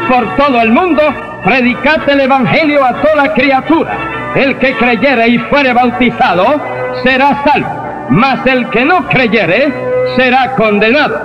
por todo el mundo, predicad el evangelio a toda criatura. El que creyere y fuere bautizado será salvo, mas el que no creyere será condenado.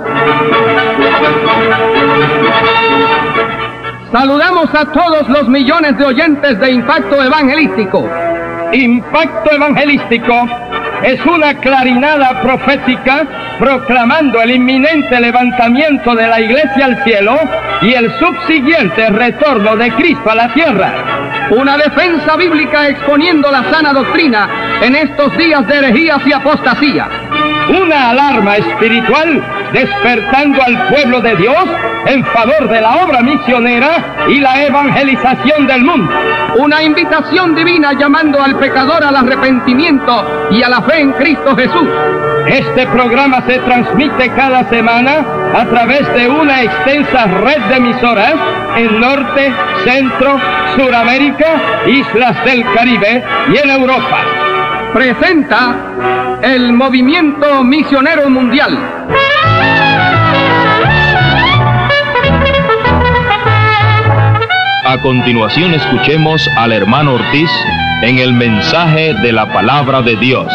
Saludamos a todos los millones de oyentes de Impacto Evangelístico. Impacto Evangelístico es una clarinada profética proclamando el inminente levantamiento de la Iglesia al cielo y el subsiguiente retorno de Cristo a la tierra. Una defensa bíblica exponiendo la sana doctrina en estos días de herejías y apostasía. Una alarma espiritual despertando al pueblo de Dios en favor de la obra misionera y la evangelización del mundo. Una invitación divina llamando al pecador al arrepentimiento y a la fe en Cristo Jesús. Este programa se transmite cada semana a través de una extensa red de emisoras en Norte, Centro, Suramérica, Islas del Caribe y en Europa. Presenta el Movimiento Misionero Mundial. A continuación escuchemos al hermano Ortiz en el mensaje de la palabra de Dios.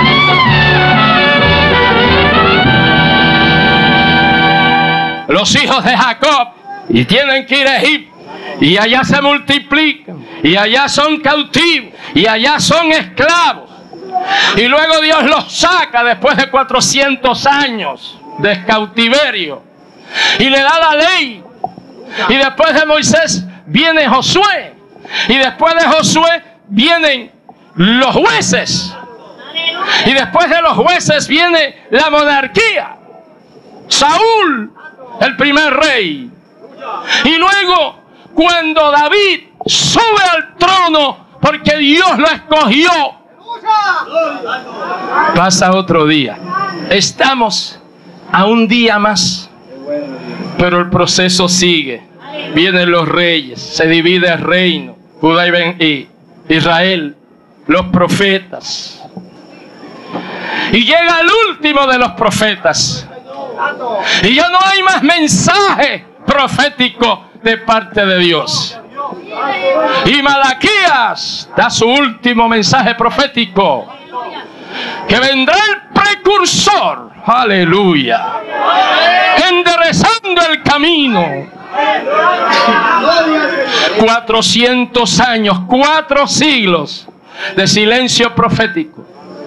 Los hijos de Jacob y tienen que ir a Egipto y allá se multiplican y allá son cautivos y allá son esclavos y luego Dios los saca después de 400 años de cautiverio y le da la ley y después de Moisés viene Josué y después de Josué vienen los jueces y después de los jueces viene la monarquía, Saúl, el primer rey. Y luego, cuando David sube al trono, porque Dios lo escogió, pasa otro día. Estamos a un día más, pero el proceso sigue. Vienen los reyes, se divide el reino, Judá y Israel, los profetas. Y llega el último de los profetas. Y ya no hay más mensaje profético de parte de Dios. Y Malaquías da su último mensaje profético, que vendrá el precursor, aleluya, enderezando el camino. 400 años, 4 siglos de silencio profético.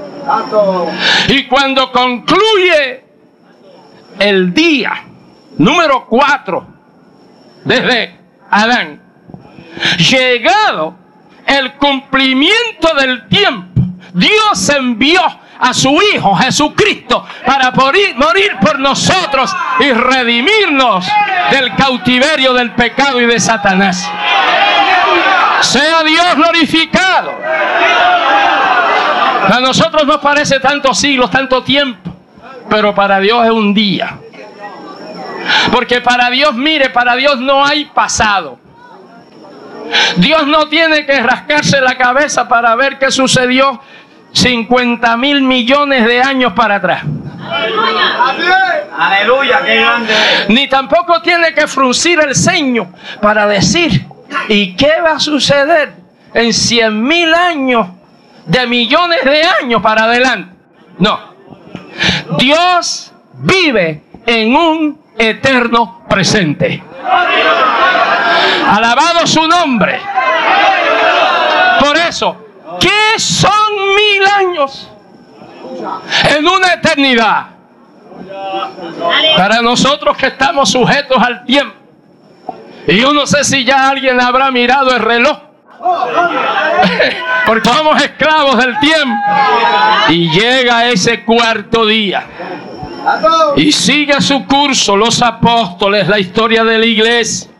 Y cuando concluye el día número 4 desde Adán, llegado el cumplimiento del tiempo, Dios envió a su Hijo Jesucristo para morir por nosotros y redimirnos del cautiverio del pecado y de Satanás. Sea Dios glorificado. A nosotros nos parece tantos siglos, tanto tiempo, pero para Dios es un día. Porque para Dios, mire, para Dios no hay pasado. Dios no tiene que rascarse la cabeza para ver qué sucedió 50.000 millones de años para atrás. Aleluya, qué grande. Ni tampoco tiene que fruncir el ceño para decir, ¿y qué va a suceder en 100.000 años, de millones de años para adelante? No. Dios vive en un eterno presente. Alabado su nombre. Por eso, ¿qué son 1000 años en una eternidad? Para nosotros que estamos sujetos al tiempo. Y yo no sé si ya alguien habrá mirado el reloj, porque somos esclavos del tiempo. Y llega ese cuarto día y sigue su curso los apóstoles, la historia de la iglesia.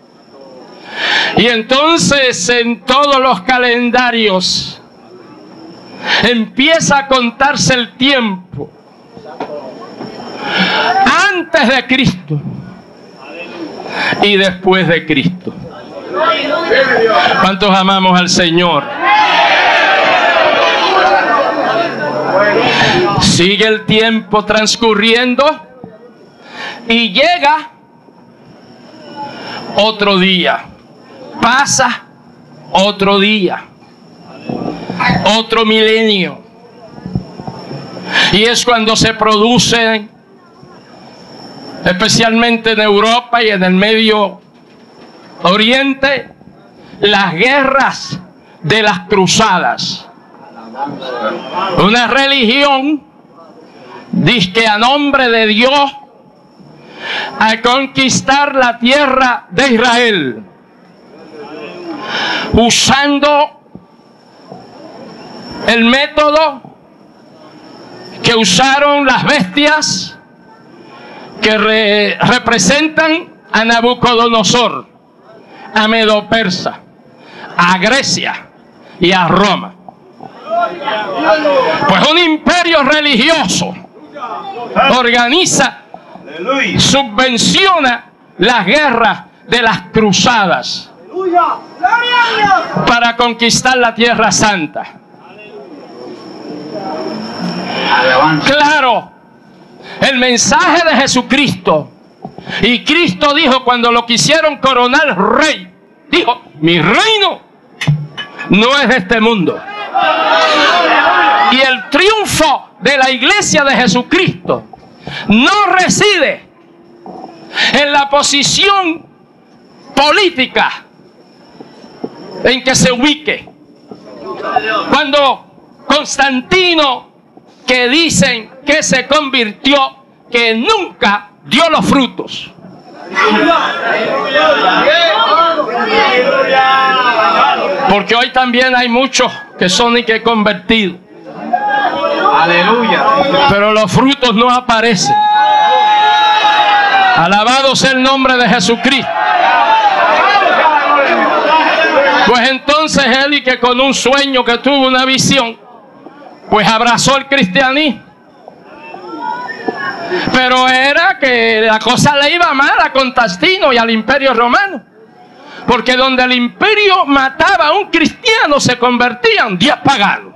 Y entonces en todos los calendarios empieza a contarse el tiempo antes de Cristo y después de Cristo. ¿Cuántos amamos al Señor? Sigue el tiempo transcurriendo y llega otro día. Pasa otro día. Otro milenio. Y es cuando se producen, especialmente en Europa y en el Medio Oriente, las guerras de las cruzadas. Una religión dizque a nombre de Dios a conquistar la tierra de Israel, usando el método que usaron las bestias que representan a Nabucodonosor, a Medo-Persa, a Grecia y a Roma. Pues un imperio religioso organiza, subvenciona las guerras de las cruzadas para conquistar la Tierra Santa. Claro, el mensaje de Jesucristo, y Cristo dijo cuando lo quisieron coronar rey, dijo: mi reino no es de este mundo. Y el triunfo de la iglesia de Jesucristo no reside en la posición política en que se ubique. Cuando Constantino, que dicen que se convirtió, que nunca dio los frutos. Porque hoy también hay muchos que son y que convertidos. Aleluya. Pero los frutos no aparecen. Alabado sea el nombre de Jesucristo. Pues entonces él, y que con un sueño que tuvo, una visión, pues abrazó el cristianismo. Pero era que la cosa le iba mal a Constantino y al imperio romano. Porque donde el imperio mataba a un cristiano, se convertían 10 paganos.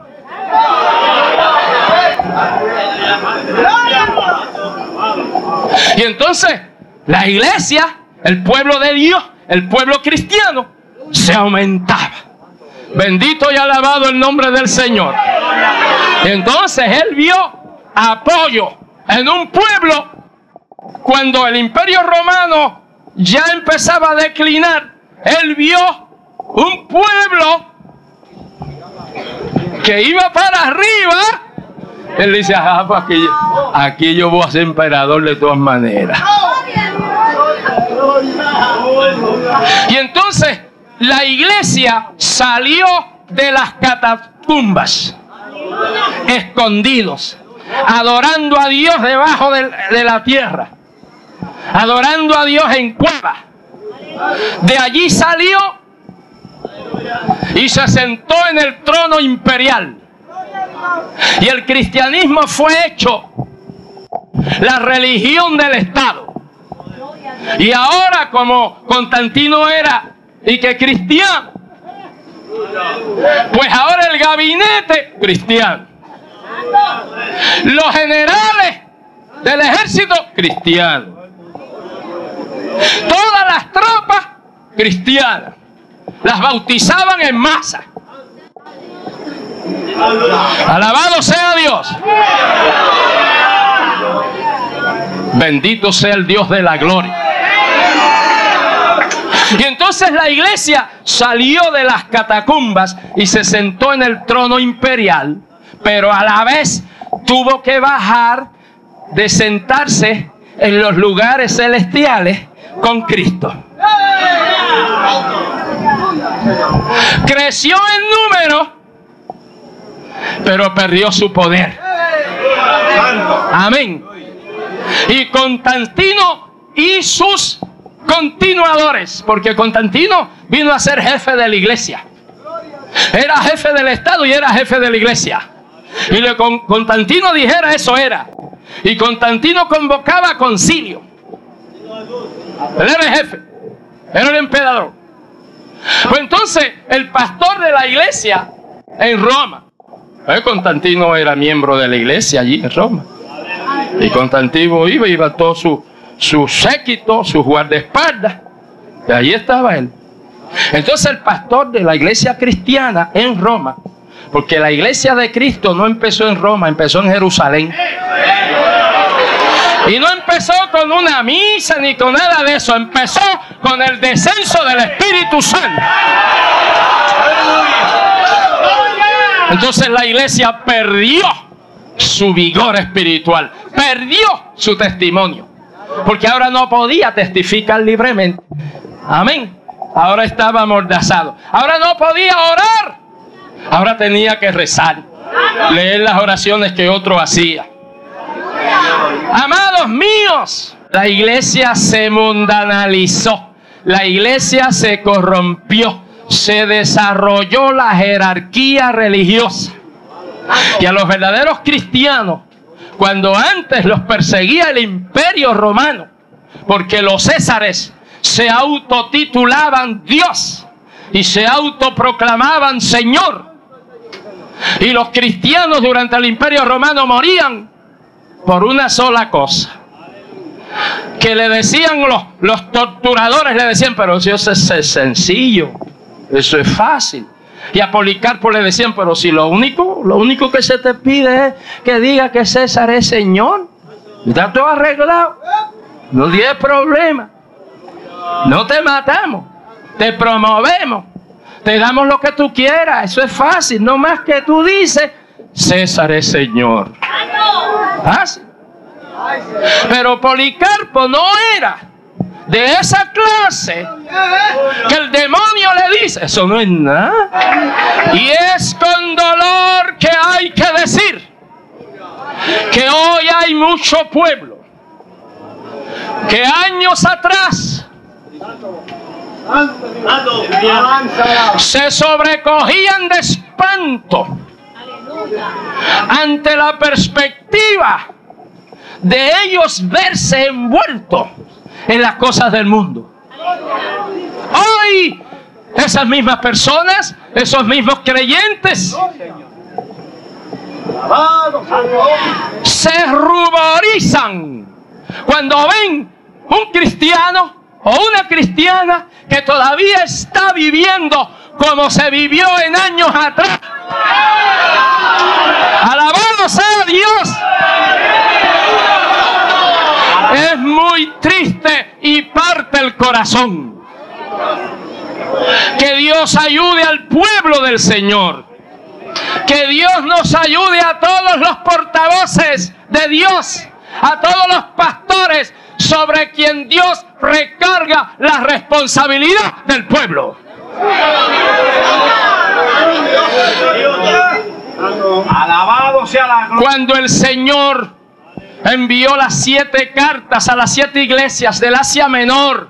Y entonces la iglesia, el pueblo de Dios, el pueblo cristiano, se aumentaba. Bendito y alabado el nombre del Señor. Y entonces él vio apoyo en un pueblo cuando el imperio romano ya empezaba a declinar. Él vio un pueblo que iba para arriba. Él dice: pues aquí yo voy a ser emperador de todas maneras. Y entonces la iglesia salió de las catacumbas, escondidos, adorando a Dios debajo de la tierra, adorando a Dios en cuevas. De allí salió y se sentó en el trono imperial. Y el cristianismo fue hecho la religión del Estado. Y ahora, como Constantino era y que cristiano, pues ahora el gabinete cristiano, los generales del ejército cristiano, todas las tropas cristianas, las bautizaban en masa. Alabado sea Dios. Bendito sea el Dios de la gloria. Y entonces la iglesia salió de las catacumbas y se sentó en el trono imperial, pero a la vez tuvo que bajar de sentarse en los lugares celestiales con Cristo. Creció en número, pero perdió su poder. Amén. Y Constantino y sus continuadores, porque Constantino vino a ser jefe de la iglesia. Era jefe del Estado y era jefe de la iglesia. Y lo que Constantino dijera, eso era. Y Constantino convocaba concilio. Él era el jefe, era el emperador. Pues entonces el pastor de la iglesia en Roma, Constantino era miembro de la iglesia allí en Roma. Y Constantino iba todo su séquito, sus guardaespaldas, Y ahí estaba él. Entonces el pastor de la iglesia cristiana en Roma, porque la iglesia de Cristo no empezó en Roma, empezó en Jerusalén. Y no empezó con una misa ni con nada de eso, empezó con el descenso del Espíritu Santo. Entonces la iglesia perdió su vigor espiritual, perdió su testimonio, porque ahora no podía testificar libremente. Amén. Ahora estaba amordazado. Ahora no podía orar. Ahora tenía que rezar, leer las oraciones que otro hacía. Amados míos, la iglesia se mundanalizó. La iglesia se corrompió. Se desarrolló la jerarquía religiosa. Y a los verdaderos cristianos, cuando antes los perseguía el imperio romano, porque los césares se autotitulaban Dios y se autoproclamaban Señor, y los cristianos durante el imperio romano morían por una sola cosa, que le decían los torturadores, le decían, pero si eso es sencillo, eso es fácil. Y a Policarpo le decían, pero si lo único que se te pide es que diga que César es Señor, está todo arreglado, no tienes problema, no te matamos, te promovemos, te damos lo que tú quieras, eso es fácil, no más que tú dices, César es Señor. Fácil. Pero Policarpo no era de esa clase que el demonio le dice, eso no es nada. Y es con dolor que hay que decir que hoy hay mucho pueblo que años atrás se sobrecogían de espanto ante la perspectiva de ellos verse envueltos en las cosas del mundo. Hoy esas mismas personas, esos mismos creyentes, se ruborizan cuando ven un cristiano o una cristiana que todavía está viviendo como se vivió en años atrás. Alabado sea Dios. Es muy triste y parte el corazón. Que Dios ayude al pueblo del Señor. Que Dios nos ayude a todos los portavoces de Dios, a todos los pastores sobre quien Dios recarga la responsabilidad del pueblo. Alabado sea la gloria. Cuando el Señor envió las 7 cartas a las 7 iglesias del Asia Menor,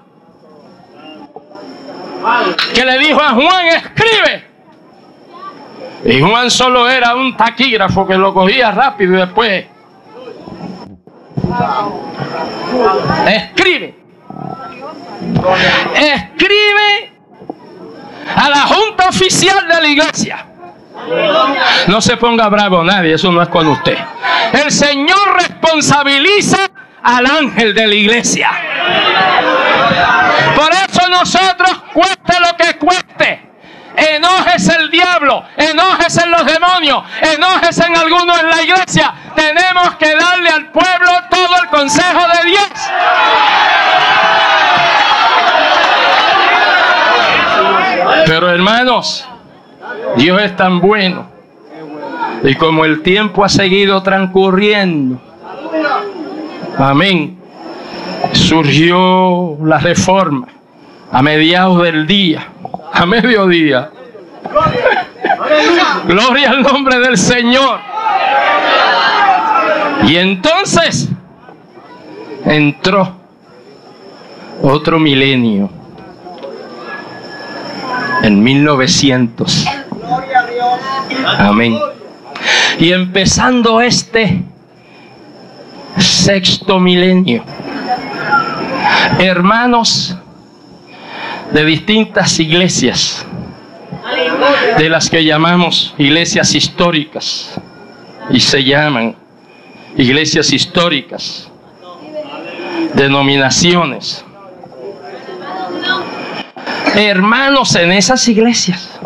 que le dijo a Juan, escribe. Y Juan solo era un taquígrafo que lo cogía rápido y después escribe a la junta oficial de la iglesia. No se ponga bravo nadie, eso no es con usted. El Señor responsabiliza al ángel de la iglesia. Por eso nosotros, cueste lo que cueste, enójese el diablo, enójese en los demonios, enójese en alguno en la iglesia, tenemos que darle al pueblo todo el consejo de Dios. Pero hermanos, Dios es tan bueno, y como el tiempo ha seguido transcurriendo, amén, surgió la reforma a mediados del día, a mediodía. Gloria al nombre del Señor. Y entonces entró otro milenio en 1900. Amén. Y empezando este 6º milenio, hermanos de distintas iglesias, de las que llamamos iglesias históricas, y se llaman iglesias históricas, denominaciones, Hermanos, en esas iglesias,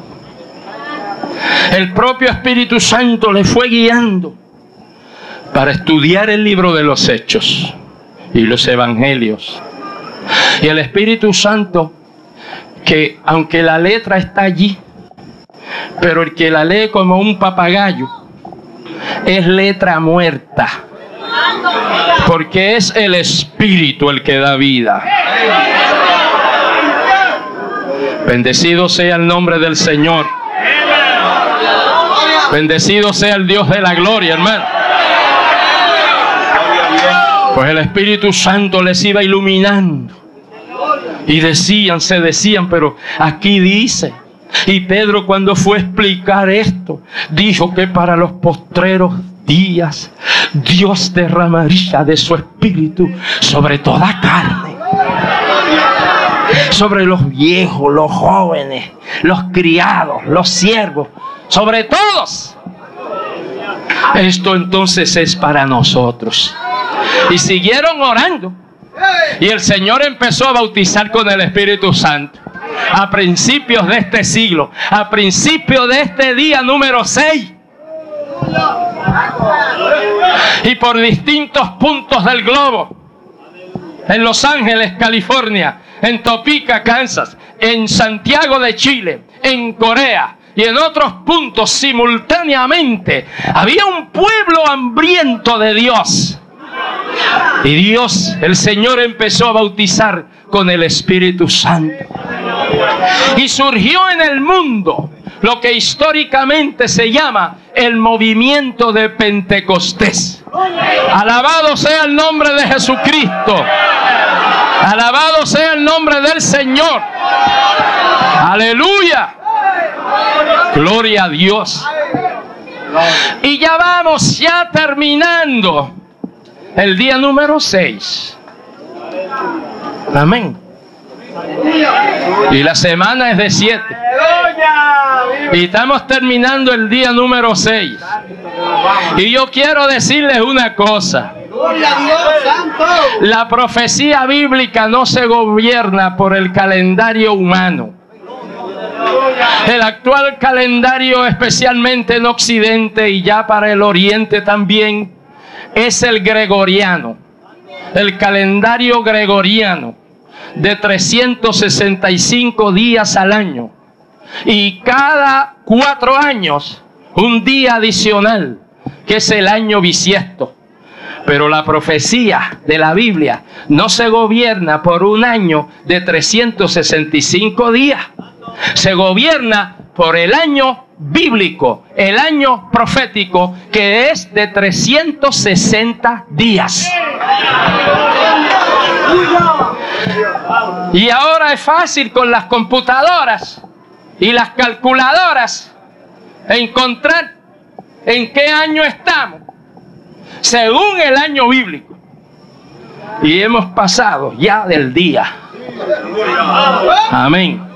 el propio Espíritu Santo le fue guiando para estudiar el libro de los Hechos y los Evangelios. Y el Espíritu Santo, que aunque la letra está allí, pero el que la lee como un papagayo, es letra muerta, porque es el Espíritu el que da vida. Bendecido sea el nombre del Señor. Bendecido sea el Dios de la gloria, hermano. Pues el Espíritu Santo les iba iluminando. Y se decían, pero aquí dice. Y Pedro, cuando fue a explicar esto, dijo que para los postreros días Dios derramaría de su Espíritu sobre toda carne. Sobre los viejos, los jóvenes, los criados, los siervos, sobre todos. Esto entonces es para nosotros. Y siguieron orando. Y el Señor empezó a bautizar con el Espíritu Santo a principios de este siglo, a principios de este día número 6. Y por distintos puntos del globo, en Los Ángeles, California, en Topeka, Kansas, en Santiago de Chile, en Corea y en otros puntos simultáneamente, había un pueblo hambriento de Dios. Y Dios, el Señor, empezó a bautizar con el Espíritu Santo. Y surgió en el mundo lo que históricamente se llama el movimiento de Pentecostés. Alabado sea el nombre de Jesucristo. Alabado sea el nombre del Señor. Aleluya. Gloria a Dios. Y ya vamos terminando el día número 6. Amén. Y la semana es de 7. Y estamos terminando el día número 6. Y yo quiero decirles una cosa. La profecía bíblica no se gobierna por el calendario humano. El actual calendario, especialmente en Occidente y ya para el Oriente también, es el gregoriano. El calendario gregoriano de 365 días al año. Y cada 4 años un día adicional, que es el año bisiesto. Pero la profecía de la Biblia no se gobierna por un año de 365 días. Se gobierna por el año bíblico, el año profético, que es de 360 días. Y ahora es fácil con las computadoras y las calculadoras encontrar en qué año estamos, según el año bíblico. Y hemos pasado ya del día. Amén.